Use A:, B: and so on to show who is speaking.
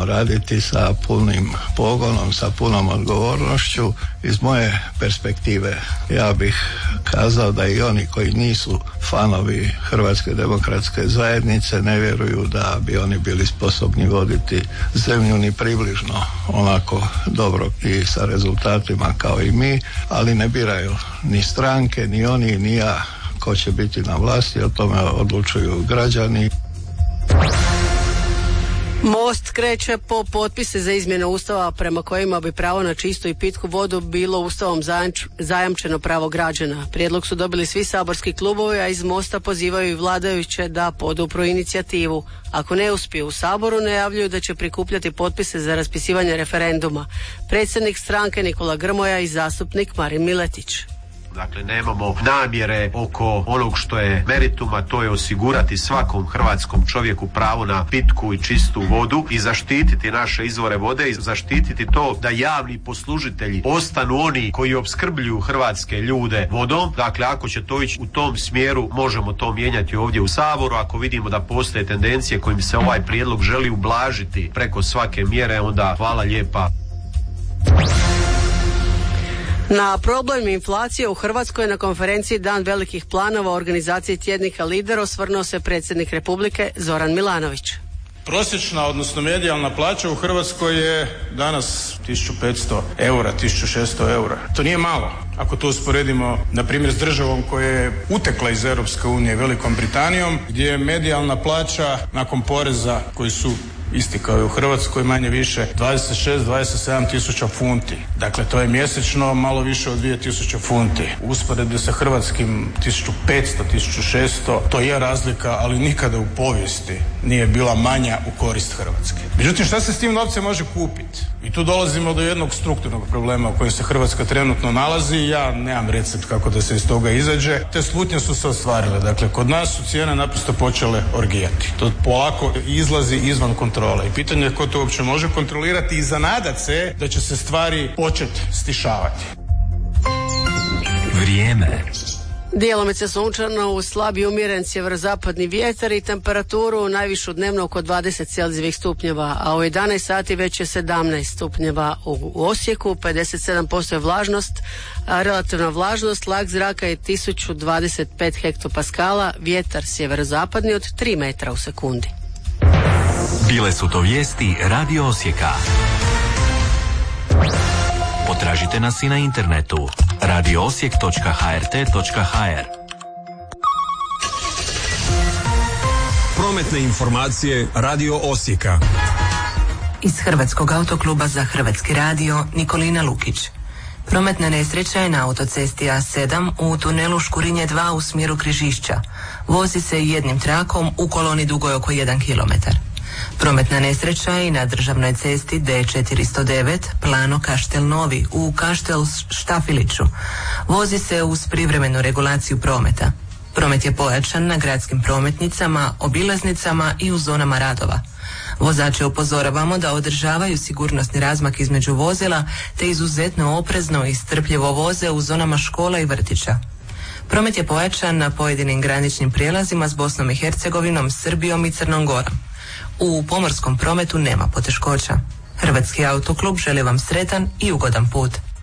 A: trebamo raditi sa punim pogonom, sa punom odgovornošću. Iz moje perspektive ja bih kazao da i oni koji nisu fanovi Hrvatske demokratske zajednice ne vjeruju da bi oni bili sposobni voditi zemlju ni približno onako dobro i sa rezultatima kao i mi, ali ne biraju ni stranke, ni oni, ni ja ko će biti na vlasti, o tome odlučuju građani.
B: Most kreće po potpise za izmjene Ustava prema kojima bi pravo na čistu i pitku vodu bilo Ustavom zajamčeno pravo građana. Prijedlog su dobili svi saborski klubovi, a iz Mosta pozivaju i vladajuće da podupru inicijativu. Ako ne uspiju u Saboru, najavljuju da će prikupljati potpise za raspisivanje referenduma. Predsjednik stranke Nikola Grmoja i zastupnik Marin Miletić.
C: Dakle, nemamo namjere oko onog što je meritum, a to je osigurati svakom hrvatskom čovjeku pravo na pitku i čistu vodu i zaštititi naše izvore vode i zaštititi to da javni poslužitelji ostanu oni koji opskrbljuju hrvatske ljude vodom. Dakle, ako će to ići u tom smjeru, možemo to mijenjati ovdje u Saboru. Ako vidimo da postoje tendencije kojim se ovaj prijedlog želi ublažiti preko svake mjere, onda hvala lijepa.
B: Na problem inflacije u Hrvatskoj na konferenciji Dan velikih planova organizacije tjednika Lider osvrnuo se predsjednik Republike Zoran Milanović.
D: Prosječna, odnosno medijalna plaća u Hrvatskoj je danas 1500 eura, 1600 eura. To nije malo. Ako to usporedimo, na primjer, s državom koja je utekla iz Europske unije, Velikom Britanijom, gdje je medijalna plaća nakon poreza koji su isti kao i u Hrvatskoj, manje više 26-27 tisuća funti. Dakle, to je mjesečno malo više od 2000 funti. U usporedbi sa hrvatskim 1500-1600, to je razlika, ali nikada u povijesti nije bila manja u korist Hrvatske. Međutim, šta se s tim novcem može kupiti? I tu dolazimo do jednog strukturnog problema u kojem se Hrvatska trenutno nalazi. Ja nemam recept kako da se iz toga izađe. Te slutnje su se ostvarile. Dakle, kod nas su cijene naprosto počele orgijati. To polako izlazi izvan kontrole. I pitanje je ko to uopće može kontrolirati i zanadat se da će se stvari početi stišavati.
E: Vrijeme.
B: Djelomice sunčano uz slab i umjeren sjeverozapadni vjetar i temperaturu najvišu dnevno oko 20 celzijevih stupnjeva, a u 11 sati već je 17 stupnjeva u Osijeku, 57% je vlažnost, a relativna vlažnost, tlak zraka je 1025 hektopaskala, vjetar sjeverozapadni od 3 metra u sekundi.
E: Bile su to vijesti Radio Osijeka. Potražite nas i na internetu radioosijek.hrt.hr.
F: Prometne informacije Radio Osijeka.
G: Iz Hrvatskog autokluba za Hrvatski radio Nikolina Lukić. Prometna nesreća je na autocesti A7 u tunelu Škurinje 2 u smjeru Križišća. Vozi se jednim trakom u koloni dugoj oko 1 km. Prometna nesreća je i na državnoj cesti D409 Plano Kaštel Novi u Kaštel Štafiliću. Vozi se uz privremenu regulaciju prometa. Promet je pojačan na gradskim prometnicama, obilaznicama i u zonama radova. Vozače upozoravamo da održavaju sigurnosni razmak između vozila te izuzetno oprezno i strpljivo voze u zonama škola i vrtića. Promet je pojačan na pojedinim graničnim prijelazima s Bosnom i Hercegovinom, Srbijom i Crnom Gorom. U pomorskom prometu nema poteškoća. Hrvatski autoklub želi vam sretan i ugodan put.